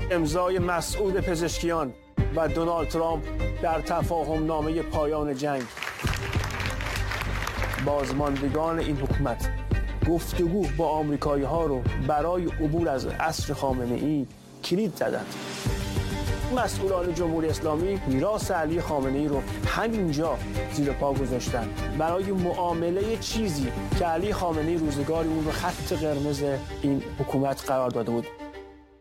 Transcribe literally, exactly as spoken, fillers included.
امضای مسعود پزشکیان و دونالد ترامپ در تفاهم نامه پایان جنگ. بازماندگان این حکومت گفتگو با آمریکایی ها رو برای عبور از عصر خامنه ای کلید زدند. مسئولان جمهوری اسلامی میراث علی خامنه ای رو همینجا زیر پا گذاشتن برای معامله چیزی که علی خامنه ای روزگاری اون رو خط قرمز این حکومت قرار داده بود.